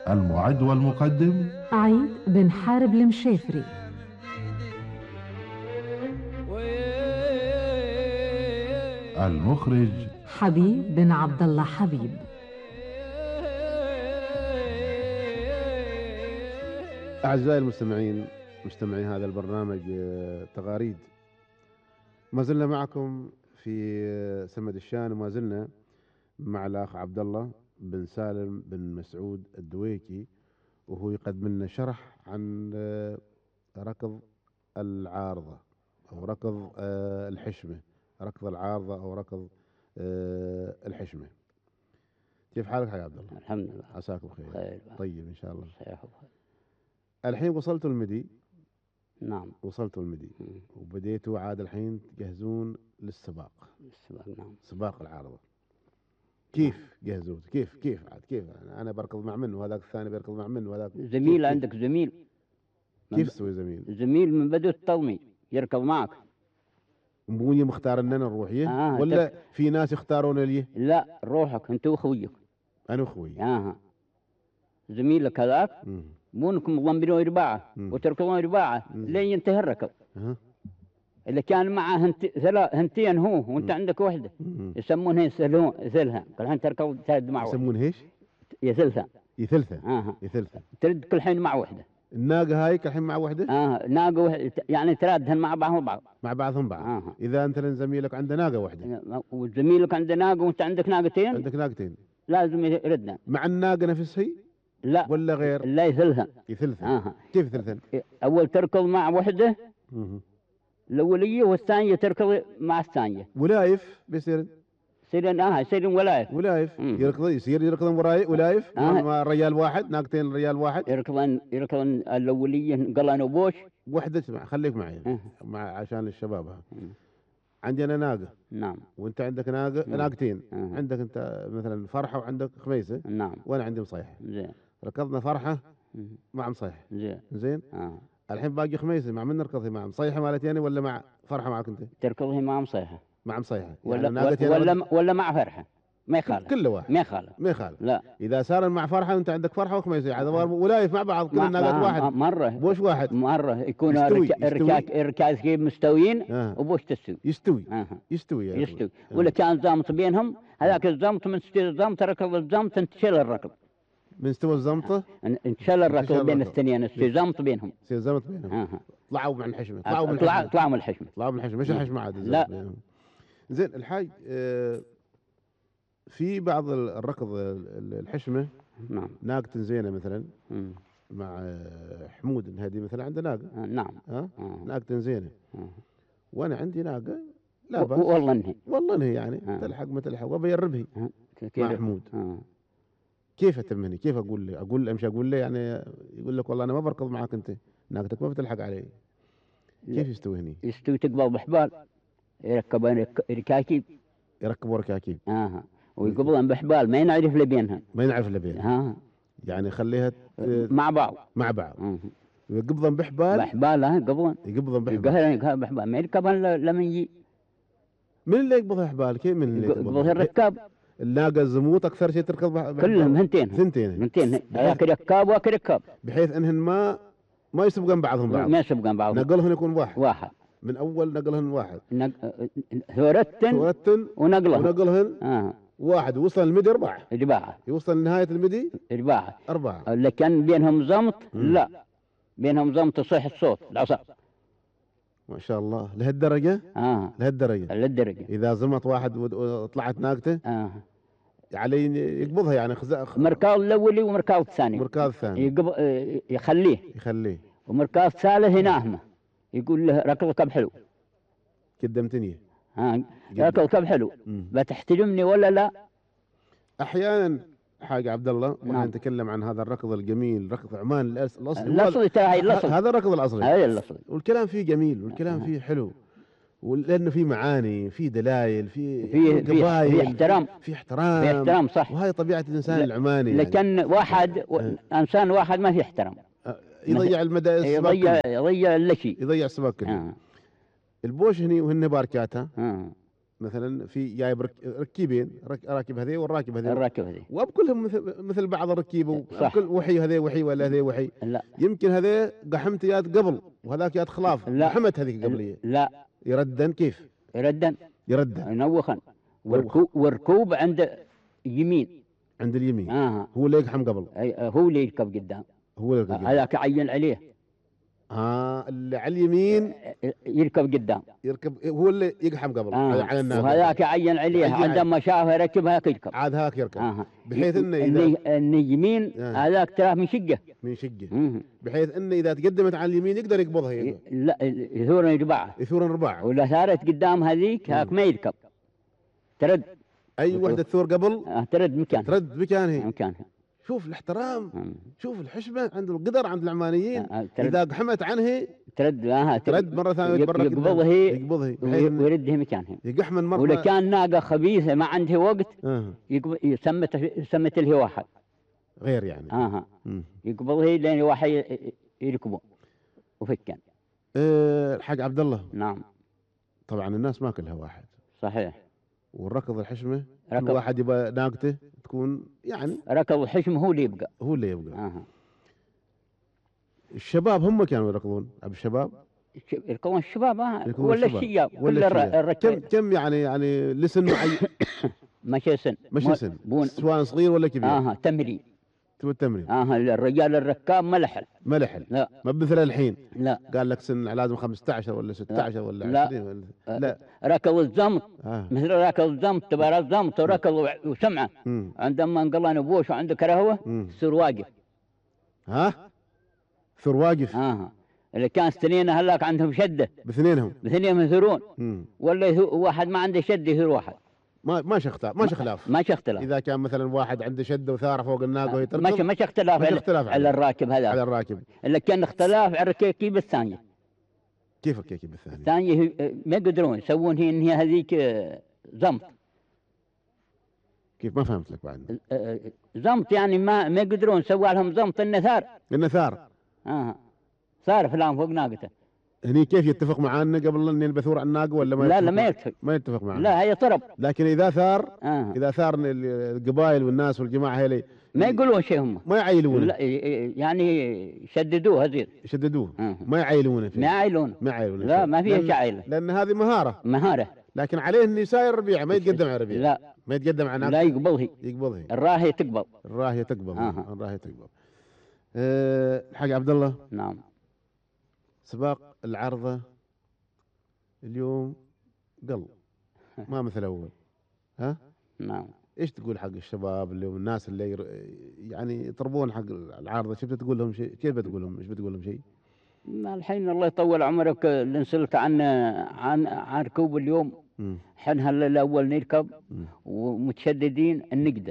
المعد والمقدم عيد بن حارب المشافري. المخرج حبيب بن عبد الله حبيب. أعزائي المستمعين، مستمعي هذا البرنامج تغاريد، ما زلنا معكم في سمد الشان، وما زلنا مع الأخ عبد الله بن سالم بن مسعود الدويكي، وهو يقدم لنا شرح عن ركض العارضة أو ركض الحشمة، ركض العارضة أو ركض الحشمة. كيف حالك يا عبد الله؟ الحمد لله، عساكم بخير. خير. طيب إن شاء الله. صحيح وخير. الحين وصلتوا المدي. نعم، وصلتوا المدي وبديتوا عاد الحين تجهزون للسباق. السباق. نعم، سباق العارضة. كيف جهزوه؟ كيف عاد كيف أنا بركض مع منه وهذاك الثاني بيركض مع منه وهذاك زميل. عندك زميل. كيف تسوي زميل؟ زميل من بدو التومي يركض معك. مبوني مختار اننا نروح ولا في ناس يختارون لي؟ لا، روحك انت واخويك. انا واخوي. زميلك هذاك بونكم مضمبرون رباعه وتركضون رباعه لين ينتهي الركض. اللي كان معه هنتين هو وانت عندك وحده يسمونها يثلها. كل حين تركض تهد مع يسمون ايش؟ يثلثها. يثلثها. ترد كل حين مع وحده. الناقه هاي كل حين مع وحده؟ ناقه وحده، يعني ترادهن مع بعضهم بعض. مع بعضهم بعض. اذا انت زميلك عنده ناقه وحده وزميلك عنده ناقه وانت عندك ناقتين. عندك ناقتين لازم يردنا مع الناقه نفسها. لا ولا غير؟ لا، يثلثها. كيف يثلثن؟ اول تركض مع وحده الاوليه، والثانيه تركض مع الثانيه. ولايف بيصير يصير ولايف. يركضون ولايف مع رجال واحد، ناقتين رجال واحد. يركضون الاوليه قلن وبوش وحده. خليك معي عشان الشباب. عندي انا ناقه. نعم. وانت عندك ناقتين. عندك انت مثلا فرحه وعندك خميسه. نعم. وانا عندي مصيحه. زين. ركضنا فرحه مع مصيحه. زين. الحين باقي خميسه، مع من نركض؟ مع مصيحه مالتي ولا مع فرحه معك انت؟ تركضه مع مصيحه. مع مصيحه ولا مع فرحه، ما يخالف. كل واحد ما يخالف. لا، اذا صار مع فرحه وانت عندك فرحه وخميسه، هذا ولايف مع بعض، كل الناقات واحد. مره بوش واحد. مره يكون الركاز مستويين وبوش يستوي. ولا كان زامط بينهم. هذاك الزمط من ستير الزمط ركض الزمط انتشل الركض. من استوى الزمطه انتشل الركض بين الاثنين. يصير زمط بينهم. طلعوا من الحشمه. طلعوا من الحشمه. مش الحشمه عاد. لا. زين الحاج، في بعض الركض الحشمه. نعم. ناقة زينه مثلا مع حمود الهدي مثلا عنده ناقه. نعم. ناقة زينه. وانا عندي ناقه لا بأس. والله انهي يعني تلحق ما تلحق وابي يربهي مع حمود. كيف اتمني؟ كيف اقول امشي اقول له يعني يقول لك والله انا ما بركض معك، انت ناقتك ما بتلحق علي. كيف يستوي هني؟ يستوي تقبض بحبال، يركبون ركاكيب. يركبوا ركاكيب. ويقبضون بحبال ما ينعرف لبينها. يعني خليها مع بعض. يقبضون بحبال. يقبضون بحبال ما يركبون لمن يجي. من اللي يقبضها حبال؟ كيف من اللي يقبضها الركاب؟ الناقة الزموط أكثر شيء تركض كلهم ثنتين. هذاك ركاب وهاك ركاب، بحيث أنهن ما يسبقون بعضهم بعض. ما يسبقون بعضهم. نقلهن يكون واحد. من أول نقلهن واحد. ثورتن ونقلهن واحد. وصل المدي رباعة. يوصل نهاية المدي أربعة. اللي كان بينهم زمط لا، بينهم زمط يصيح الصوت العصا. ما شاء الله لهالدرجة. لهالدرجة. إذا زمط واحد وطلعت ناقته علي يقبضها يعني مركاض الأولي ومركاض الثاني. يخليه. ومركاض الثالث يناهمه، يقول له ركضك بحلو. قدمتني. ركضك بحلو، بتحترمني ولا لا؟ أحيانا حاج عبد الله واحنا نتكلم عن هذا الركض الجميل، ركض عمان الأصلي. هذا الركض الأصلي. والكلام فيه جميل والكلام فيه حلو، ولأنه في معاني، في دلائل، في احترام. في احترام صح. وهي طبيعة الإنسان العماني. لكن واحد إنسان واحد ما في احترام، يضيع المدى. يضيع اللشي، يضيع السباق كله. البوش هني وهن باركاتها مثلا في جايب ركيبين، راكب هذي والراكب هذي، الراكب هذي وبكلهم مثل بعض الركيب، وكل وحي هذي وحي ولا هذي وحي. لا يمكن هذي قحمت ياد قبل وهذاك ياد خلاف. لا. قحمت هذيك قبليه. لا يردن كيف؟ يردن ينوخن. وركوب عند يمين، عند اليمين. هو اللي يقحم قبل. هو اللي يركب قدام. هو اللي يركب قدام. هذاك عين عليه. اللي على اليمين يركب قدام. هو اللي يقحم قبل على الناقة. وهذاك عين عليه عندما شافه يركب هاك يركب. عاد هاك يركب. بحيث انه اذا ان يمين هذاك تراه من شقه. من شقه. بحيث انه اذا تقدمت على اليمين يقدر يقبضها. لا يثورن يربعه. يثورن رباعه. ولا ثارت قدام هذيك هاك ما يركب. ترد. اي وحده تثور قبل ترد مكانها. ترد مكانها. مكانها. شوف الاحترام. شوف الحشمه عند القدر عند العمانيين. اذا قحمت عنه ترد. ترد مره ثانيه يقبضها ويردها مكانها. يقحمن مره. ولا كان ناقه خبيثه ما عنده وقت سمت له واحد غير يعني. يقبضها لين واحد يركبه وفكان. الحاج عبد الله. نعم. طبعا الناس ما كلها واحد. صحيح. والركض الحشمه كل واحد يبغى ناقته تكون يعني. ركض الحشمه هو اللي يبقى. هو اللي يبقى. الشباب هم كانوا يركضون. الشباب يركضون الشباب. ولا الشياب ولا الركب. كم يعني لسن معين. ماشي سن. سواء صغير ولا كبير. تمرين. التمرين. الرجال الركاب ملحل. لا ما مثل الحين. لا قال لك سن لازم 15 ولا 16 ولا 20 لا ركض الزمط. مثل ركض الزمط تبارك الزمط وركض وسمعه. عندما انقلنا بوش وعنده كرهوه يصير واقف. ثور واقف. اللي كان سنين هلاك عندهم شده. باثنينهم يثورون. ولا واحد ما عنده شده يثور واحد. ما خلاف. ما اختلاف. اذا كان مثلا واحد عنده شده وثاره فوق الناقه وهي تركض. ما اختلاف على الراكب هذا. على الراكب. اللي كان اختلاف على الركيب الثانيه. كيف الركيب الثانيه؟ الثانيه ما يقدرون يسوون هي انها هذيك زمط. كيف؟ ما فهمت لك بعد. زمط يعني ما يقدرون يسووا لهم زمط النثار. صار فلان فوق ناقته. هني كيف يتفق معانا قبل ان بثور على الناقه ولا ما؟ لا ما يتفق معانا. لا هي طرب. لكن اذا ثار اذا ثار القبائل والناس والجماعه هذي ما يقولون شيء هم. ما يعيلونه. لا يعني شددوه هذيل. يشددوه. ما يعيلونه فيه. ما يعيلونه. لا ما فيها عيله. لان هذه مهاره. لكن عليه انه يساير الربيع ما يتقدم على الربيع. لا ما يتقدم على ناقه. لا يقبضها. الراهيه تقبض. الراهيه تقبض. الحاج عبد الله. نعم. سباق العرضة اليوم ما مثل أول. نعم. إيش تقول حق الشباب اللي الناس اللي يعني يطربون حق العارضة؟ شو بتقول لهم شيء؟ كيف بتقول لهم؟ إيش بتقول لهم شيء؟ الحين الله يطول عمرك اللي نسألك عن ركوب اليوم. حنا الأول نركب ومتشددين النقدة.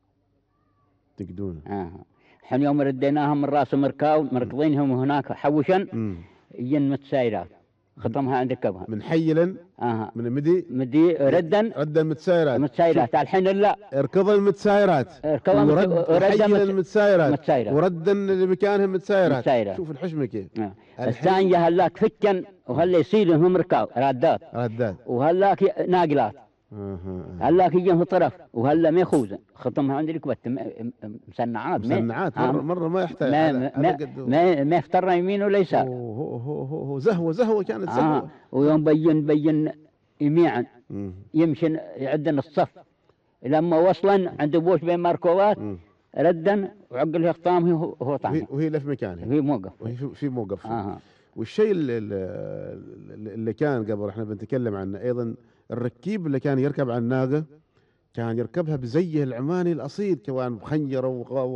تقدون. حين يوم رديناهم من راس مركضينهم هناك حوشا. يجن متسايرات ختمها عند ركبها من حيلا. من مدي ردا متسايرات. الحين لا اركضن المتسايرات وردا المتسايرات وردا لمكانهم متسايرات. شوف الحشمه كيف. الثانيه هلاك فكن وهلا يصير لهم ركاب رادات وهلاك ناقلات. هلاك يجيهم في طرف وهلا ما يخوزن ختمها عند ركبته مسنعات مره ما يحتاج ما يفتر يمين ولا يسار. هو زهوه كانت زهوه. ويوم بين يميعا يمشي يعدن الصف لما وصلا عند بوش بين مركوبات ردا وعقل يخطامه وهو طعمه وهي لف مكانها. وهي موقف. في موقف. والشيء اللي كان قبل احنا بنتكلم عنه ايضا الركيب اللي كان يركب على الناقة كان يركبها بزيه العماني الأصيل كمان بخنجره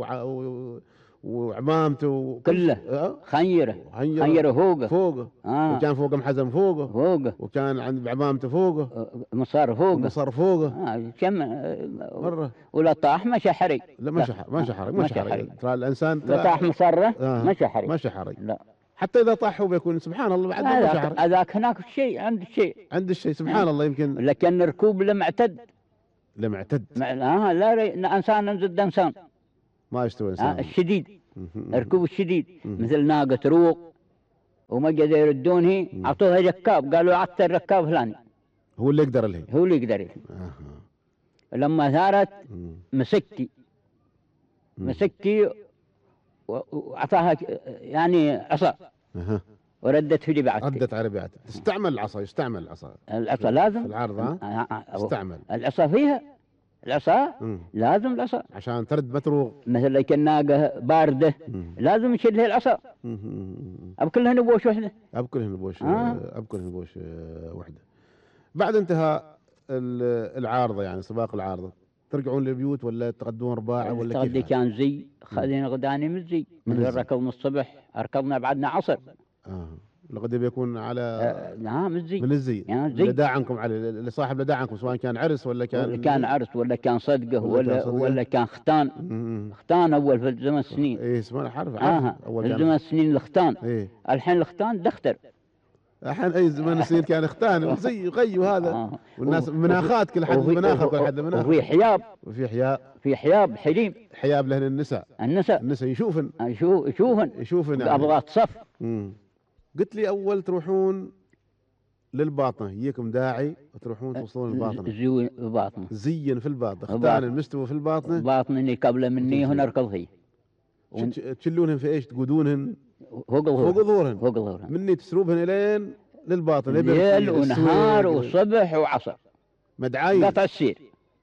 وعمامته كله خنجره فوقه وكان فوقه محزم فوقه وكان عند عمامته فوقه مصار فوقه كم مرة ولا طاح ما شحري. لا ما شحري ترى الإنسان لا طاح مصره ما شحري لا حتى إذا طاح هو بيكون سبحان الله بعد ما شحر. هذاك هناك عند الشيء سبحان الله يمكن. لكن ركوب لم اعتد لا إنسان ضد إنسان ما يستوي إنسان. الشديد ركوب الشديد مثل ناقة تروق وما قدروا يردونه عطوها ركاب قالوا عطى الركاب فلاني هو اللي يقدر له. هو اللي يقدر له. لما ثارت مسكتي وعطاها يعني عصا وردت في رباعته. ردت على رباعته. تستعمل العصا، يستعمل العصا. العصا لازم في العارضة استعمل العصا فيها. العصا لازم العصا عشان ترد متروغ. مثل لك الناقة باردة لازم يشيل لها العصا. أبكلها نبوش وحدة. أبكلها نبوش وحدة. بعد انتهاء العارضة يعني سباق العارضة ترجعون للبيوت ولا تغدون رباعة ولا كيف؟ تغدي كان زي خلينا غداني من زي ركضنا الصبح ركضنا بعدنا عصر. الغد بيكون على نعم من الزي يعني لدى عنكم على اللي صاحب لدى عنكم سواء كان عرس ولا كان عرس ولا كان صدقه ولا كان ختان اول في زمن السنين. ايه اسمه عارف اول في زمن السنين الختان. إيه؟ الحين الختان دختر. الحين اي زمان السنين كان ختان وزي وغي وهذا والناس مناخات كل حد مناخه كل حد مناخه. وفي حياب في حياب حليم لهن النساء يشوفن يعني. ابغى صف. قلت لي اول تروحون للباطنه يجيكم داعي وتروحون توصلون الباطنه زين في الباطنه ختان المستوى في الباطنه اللي قبل مني هنا اركض هي تشلونهن في ايش تقودونهن فوق ظهورهن مني تسروبهن الين للباطنه ليل ونهار وصبح وعصر مدعاين قطع السير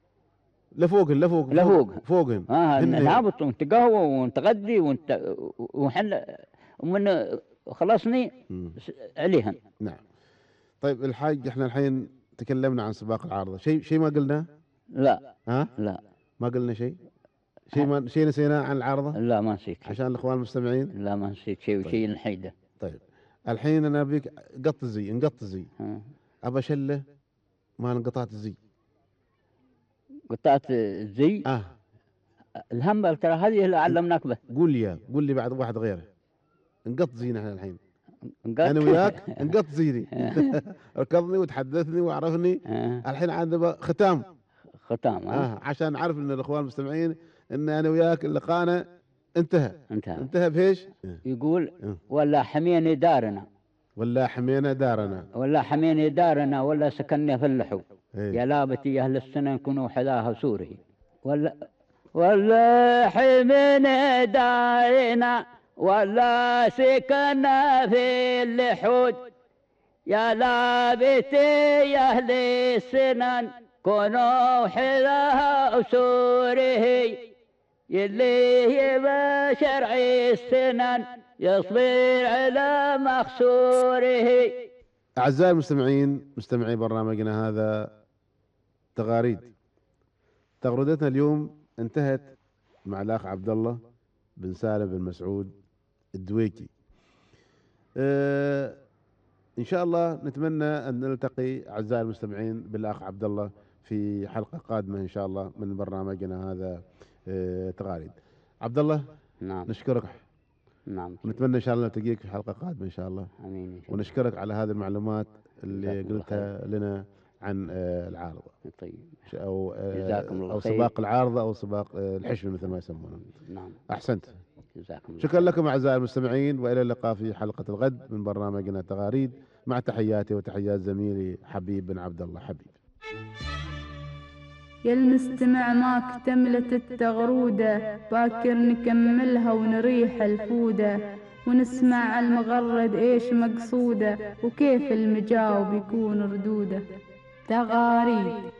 فوقهن نهبط ونتقهوى ونتغدي وحن ومن خلصني عليهن. نعم. طيب الحاج احنا الحين تكلمنا عن سباق العارضة، شيء ما قلنا؟ لا. لا ما قلنا شيء نسيناه عن العارضة؟ لا ما نسيت عشان الاخوان المستمعين؟ لا ما نسيت شيء. طيب. شيء نحيده. طيب الحين انا ابيك نقط الزي ابى شله ما انقطعت الزي. قطعت الزي؟ الهم ترى هذه اللي علمناك به. قول لي بعد واحد غيره نقط زينا احنا الحين. انا وياك نقط زيني ركضني وتحدثني وعرفني. الحين عندنا ختام عشان نعرف ان الاخوان المستمعين ان انا وياك اللقانا انتهى بهيش؟ يقول ولا حميني دارنا ولا سكننا في اللحو. يا لابتي اهل السنه نكونوا حذاها سوري ولا حميني دارنا ولا سكننا في اللحود. يا لابتي يا أهل السنن كونوا حذاها وسوره يلي يبى شرع السنن يصبر على مخسوره. أعزائي المستمعين مستمعي برنامجنا هذا تغاريد. تغريدتنا اليوم انتهت مع الأخ عبد الله بن سالم بن مسعود الدويكي. إن شاء الله نتمنى أن نلتقي أعزائي المستمعين بالأخ عبد الله في حلقة قادمة إن شاء الله من برنامجنا هذا تغاريد. عبد الله نعم نشكرك. نعم ونتمنى إن شاء الله نلتقيك في حلقة قادمة إن شاء الله. آمين. ونشكرك على هذه المعلومات اللي قلتها لنا عن العارضة. طيب. أو سباق العارضة أو سباق الحشم مثل ما يسمونه. نعم. أحسنت. جزاكم الله. شكرا لكم أعزائي المستمعين وإلى اللقاء في حلقة الغد من برنامجنا تغاريد مع تحياتي وتحيات زميلي حبيب بن عبد الله حبيب. يا المستمع ما اكتملت التغرودة باكر نكملها ونريح الفودة ونسمع المغرد ايش مقصوده وكيف المجاوب يكون ردوده. تغاريد.